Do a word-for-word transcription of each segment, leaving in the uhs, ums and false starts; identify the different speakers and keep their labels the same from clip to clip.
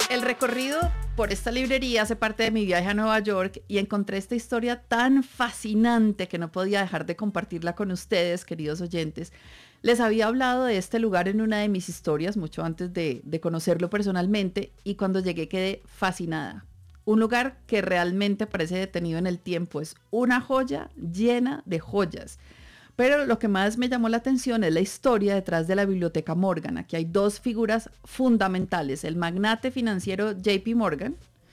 Speaker 1: El recorrido por esta librería hace parte de mi viaje a Nueva York y encontré esta historia tan fascinante que no podía dejar de compartirla con ustedes, queridos oyentes. Les había hablado de este lugar en una de mis historias, mucho antes de, de conocerlo personalmente, y cuando llegué quedé fascinada. Un lugar que realmente parece detenido en el tiempo, es una joya llena de joyas. Pero lo que más me llamó la atención es la historia detrás de la Biblioteca Morgan. Aquí hay dos figuras fundamentales, el magnate financiero J P Morgan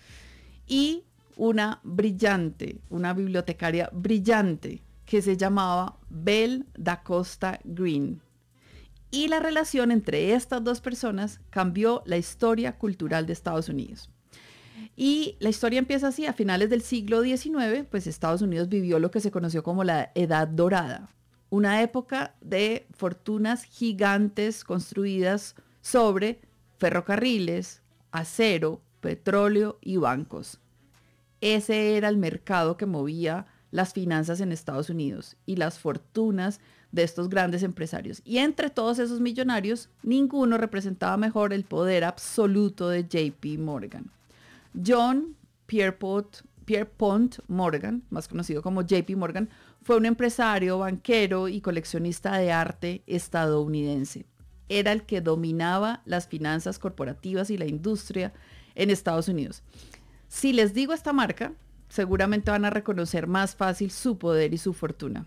Speaker 1: y una brillante, una bibliotecaria brillante que se llamaba Belle da Costa Green. Y la relación entre estas dos personas cambió la historia cultural de Estados Unidos. Y la historia empieza así: a finales del siglo diecinueve, pues Estados Unidos vivió lo que se conoció como la Edad Dorada. Una época de fortunas gigantes construidas sobre ferrocarriles, acero, petróleo y bancos. Ese era el mercado que movía las finanzas en Estados Unidos y las fortunas de estos grandes empresarios. Y entre todos esos millonarios, ninguno representaba mejor el poder absoluto de J P Morgan. John Pierpont, Pierpont Morgan, más conocido como J P Morgan, fue un empresario, banquero y coleccionista de arte estadounidense. Era el que dominaba las finanzas corporativas y la industria en Estados Unidos. Si les digo esta marca, seguramente van a reconocer más fácil su poder y su fortuna.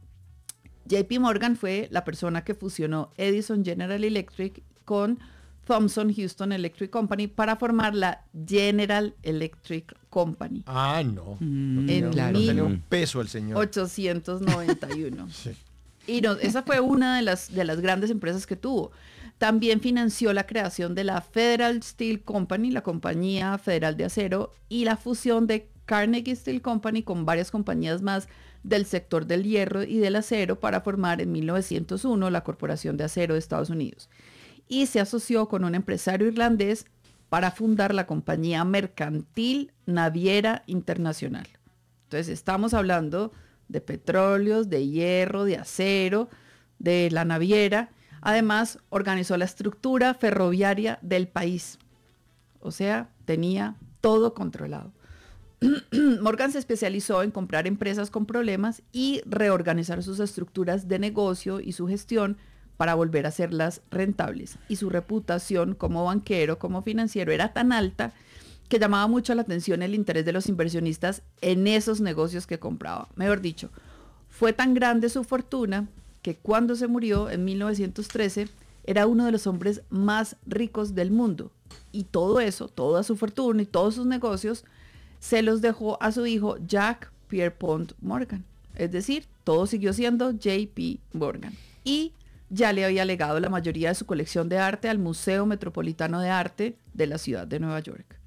Speaker 1: J P Morgan fue la persona que fusionó Edison General Electric con Thomson Houston Electric Company para formar la General Electric Company.
Speaker 2: Ah, no.
Speaker 1: Mm,
Speaker 2: no, tenía,
Speaker 1: claro.
Speaker 2: no tenía un peso el señor.
Speaker 1: ochocientos noventa y uno.
Speaker 2: Sí.
Speaker 1: Y no, esa fue una de las, de las grandes empresas que tuvo. También financió la creación de la Federal Steel Company, la compañía federal de acero, y la fusión de Carnegie Steel Company con varias compañías más del sector del hierro y del acero para formar en mil novecientos uno la Corporación de Acero de Estados Unidos. Y se asoció con un empresario irlandés para fundar la Compañía Mercantil Naviera Internacional. Entonces estamos hablando de petróleos, de hierro, de acero, de la naviera. Además, organizó la estructura ferroviaria del país. O sea, tenía todo controlado. Morgan se especializó en comprar empresas con problemas y reorganizar sus estructuras de negocio y su gestión para volver a hacerlas rentables. Y su reputación como banquero, como financiero, era tan alta que llamaba mucho la atención el interés de los inversionistas en esos negocios que compraba. Mejor dicho, fue tan grande su fortuna que cuando se murió en mil novecientos trece era uno de los hombres más ricos del mundo. Y todo eso, toda su fortuna y todos sus negocios, se los dejó a su hijo Jack Pierpont Morgan. Es decir, todo siguió siendo J P Morgan. Y ya le había legado la mayoría de su colección de arte al Museo Metropolitano de Arte de la ciudad de Nueva York.